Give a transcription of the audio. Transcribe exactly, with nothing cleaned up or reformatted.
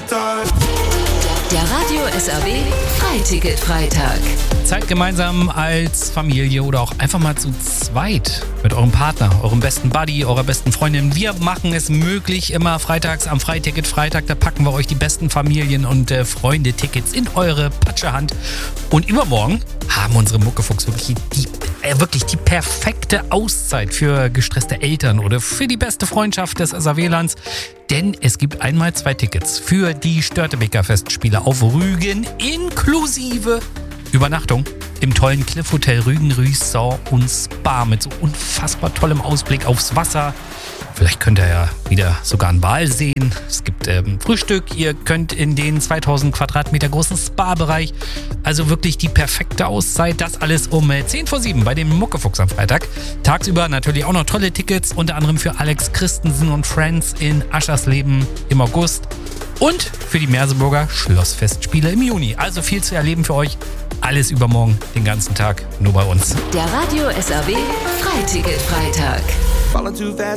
Freitag. Der Radio S R W Freiticket-Freitag. Zeit gemeinsam als Familie oder auch einfach mal zu zweit mit eurem Partner, eurem besten Buddy, eurer besten Freundin. Wir machen es möglich, immer freitags am Freiticket-Freitag. Da packen wir euch die besten Familien- und äh, Freunde-Tickets in eure Patschehand. Und übermorgen haben unsere Muckefuchs wirklich die, äh, wirklich die perfekte Auszeit für gestresste Eltern oder für die beste Freundschaft des S R W-Lands. Denn es gibt einmal zwei Tickets für die Störtebeker Festspiele auf Rügen inklusive Übernachtung im tollen Cliff Hotel Rügen Resort und Spa mit so unfassbar tollem Ausblick aufs Wasser. Vielleicht könnt ihr ja wieder sogar einen Wal sehen. Es gibt ähm, Frühstück. Ihr könnt in den zweitausend Quadratmeter großen Spa-Bereich. Also wirklich die perfekte Auszeit. Das alles um äh, zehn vor sieben bei dem Muckefuchs am Freitag. Tagsüber natürlich auch noch tolle Tickets. Unter anderem für Alex Christensen und Friends in Aschersleben im August. Und für die Merseburger Schlossfestspiele im Juni. Also viel zu erleben für euch. Alles übermorgen, den ganzen Tag, nur bei uns. Der Radio S R W Freiticket-Freitag. Falling too fast.